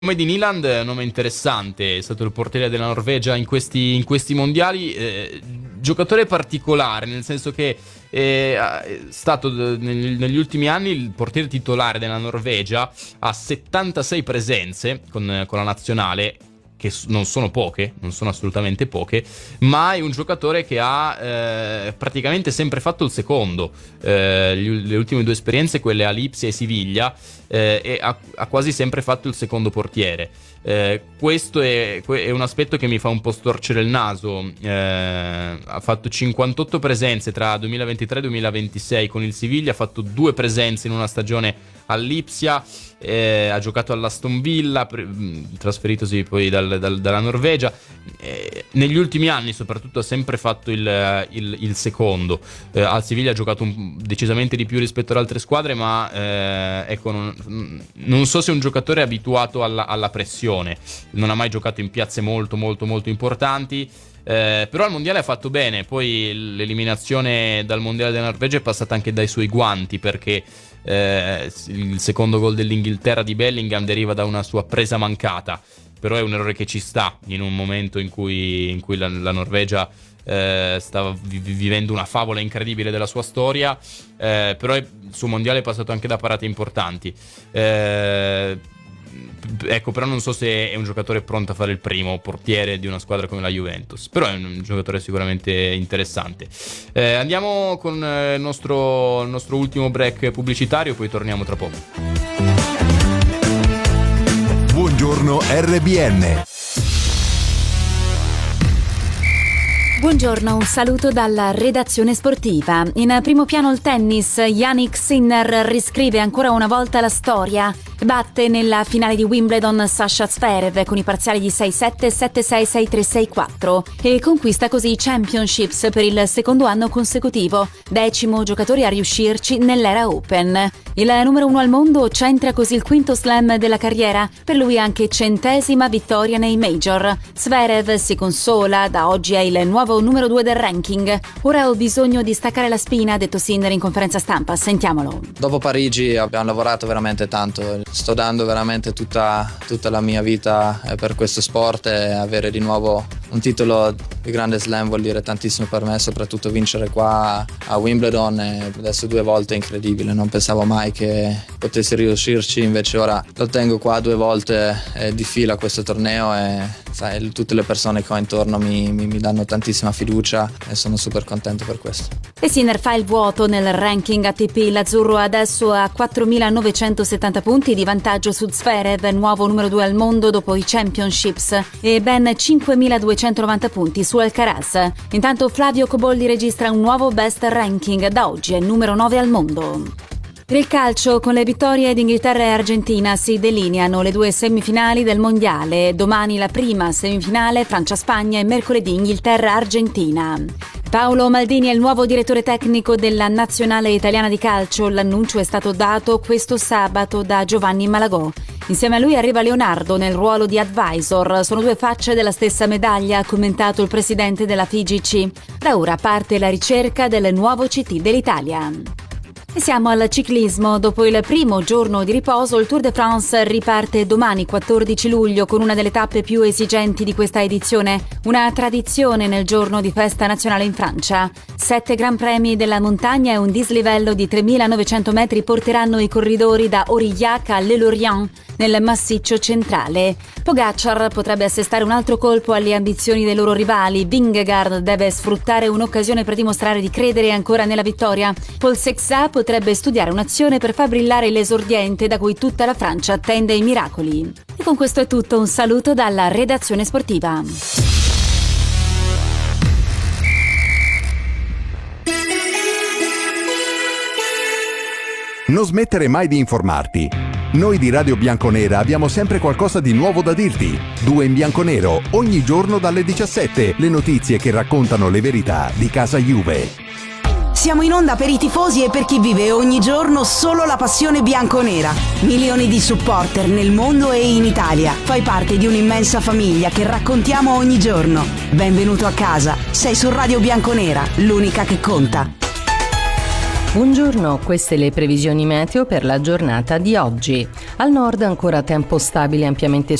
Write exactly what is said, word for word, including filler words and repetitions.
Come di Nyland, nome interessante, è stato il portiere della Norvegia in questi, in questi mondiali, eh, giocatore particolare, nel senso che è stato negli, negli ultimi anni il portiere titolare della Norvegia, ha settantasei presenze con, con la nazionale, che non sono poche, non sono assolutamente poche, ma è un giocatore che ha eh, praticamente sempre fatto il secondo. Eh, gli, le ultime due esperienze, quelle a Lipsia e Siviglia, eh, e ha, ha quasi sempre fatto il secondo portiere. Eh, questo è, è un aspetto che mi fa un po' storcere il naso. Eh, ha fatto cinquantotto presenze tra duemilaventitré e duemilaventisei con il Siviglia, ha fatto due presenze in una stagione all'Ipsia, eh, ha giocato all'Aston Villa, pre- trasferitosi poi dal, dal, dalla Norvegia. Eh, negli ultimi anni soprattutto ha sempre fatto il, il, il secondo. Eh, al Siviglia ha giocato un, decisamente di più rispetto ad altre squadre, ma eh, ecco, non, non so se è un giocatore abituato alla, alla pressione. Non ha mai giocato in piazze molto molto molto importanti. Eh, però al mondiale ha fatto bene. Poi l'eliminazione dal mondiale della Norvegia è passata anche dai suoi guanti, perché eh, il secondo gol dell'Inghilterra di Bellingham deriva da una sua presa mancata. Però è un errore che ci sta in un momento in cui, in cui la, la Norvegia eh, stava vi- vivendo una favola incredibile della sua storia. eh, Però il suo mondiale è passato anche da parate importanti. eh, Ecco, però non so se è un giocatore pronto a fare il primo portiere di una squadra come la Juventus. Però è un giocatore sicuramente interessante. eh, Andiamo con eh, il nostro, il nostro ultimo break pubblicitario, poi torniamo tra poco. Buongiorno R B N. Buongiorno, un saluto dalla redazione sportiva. In primo piano il tennis, Jannik Sinner riscrive ancora una volta la storia. Batte nella finale di Wimbledon Sasha Zverev con i parziali di sei sette, sette sei, sei tre, sei quattro e conquista così i Championships per il secondo anno consecutivo, decimo giocatore a riuscirci nell'era Open. Il numero uno al mondo centra così il quinto slam della carriera, per lui anche centesima vittoria nei major. Zverev si consola, da oggi è il nuovo numero due del ranking. Ora ho bisogno di staccare la spina, ha detto Sinner in conferenza stampa, sentiamolo. Dopo Parigi abbiamo lavorato veramente tanto, sto dando veramente tutta, tutta la mia vita per questo sport, e avere di nuovo un titolo di grande slam vuol dire tantissimo per me, soprattutto vincere qua a Wimbledon, e adesso due volte è incredibile, non pensavo mai che potessi riuscirci, invece ora lo tengo qua due volte di fila questo torneo, e sai, tutte le persone che ho intorno mi, mi, mi danno tantissima fiducia e sono super contento per questo. E Sinner fa il vuoto nel ranking A T P, l'azzurro adesso ha quattromilanovecentosettanta punti di vantaggio su Zverev, nuovo numero due al mondo dopo i Championships, e ben cinquemiladuecentonovanta punti su Alcaraz. Intanto Flavio Cobolli registra un nuovo best ranking, da oggi è numero nove al mondo. Per il calcio, con le vittorie di Inghilterra e Argentina si delineano le due semifinali del mondiale. Domani la prima semifinale Francia-Spagna e mercoledì Inghilterra-Argentina. Paolo Maldini è il nuovo direttore tecnico della nazionale italiana di calcio. L'annuncio è stato dato questo sabato da Giovanni Malagò. Insieme a lui arriva Leonardo nel ruolo di advisor. Sono due facce della stessa medaglia, ha commentato il presidente della F I G C. Da ora parte la ricerca del nuovo C T dell'Italia. E siamo al ciclismo. Dopo il primo giorno di riposo, il Tour de France riparte domani quattordici luglio con una delle tappe più esigenti di questa edizione, una tradizione nel giorno di festa nazionale in Francia. Sette gran premi della montagna e un dislivello di tremilanovecento metri porteranno i corridori da Aurillac a Le Lorient nel massiccio centrale. Pogacar potrebbe assestare un altro colpo alle ambizioni dei loro rivali. Vingegaard deve sfruttare un'occasione per dimostrare di credere ancora nella vittoria. Paul Sexat potrebbe studiare un'azione per far brillare l'esordiente da cui tutta la Francia attende i miracoli. E con questo è tutto, un saluto dalla redazione sportiva. Non smettere mai di informarti. Noi di Radio Bianconera abbiamo sempre qualcosa di nuovo da dirti. Due in bianconero, ogni giorno dalle diciassette, le notizie che raccontano le verità di casa Juve. Siamo in onda per i tifosi e per chi vive ogni giorno solo la passione bianconera. Milioni di supporter nel mondo e in Italia. Fai parte di un'immensa famiglia che raccontiamo ogni giorno. Benvenuto a casa. Sei su Radio Bianconera, l'unica che conta. Buongiorno, queste le previsioni meteo per la giornata di oggi. Al nord ancora tempo stabile ampiamente